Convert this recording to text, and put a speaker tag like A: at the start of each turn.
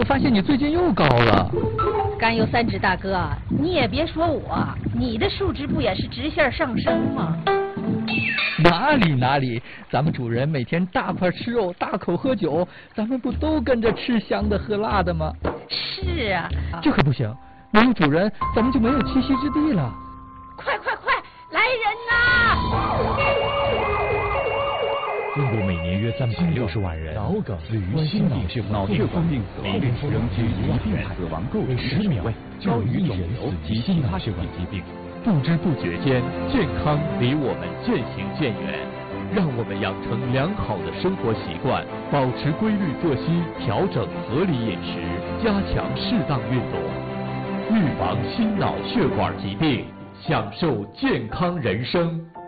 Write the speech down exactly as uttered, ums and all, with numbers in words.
A: 发现你最近又高了。
B: 甘油三酯大哥，你也别说我，你的数值不也是直线上升吗？
A: 哪里哪里，咱们主人每天大块吃肉，大口喝酒，咱们不都跟着吃香的喝辣的吗？
B: 是啊，
A: 这可不行，没有主人，咱们就没有栖息之地了。
B: 快快快，来人呐！
C: 中国每年约三百六十万人脑梗、冠心病、脑血管病死亡率仍居一线，死亡构成十秒高于肿瘤及其他血管疾病。不知不觉间，健康离我们渐行渐远。让我们养成良好的生活习惯，保持规律作息，调整合理饮食，加强适当运动，预防心脑血管疾病，享受健康人生。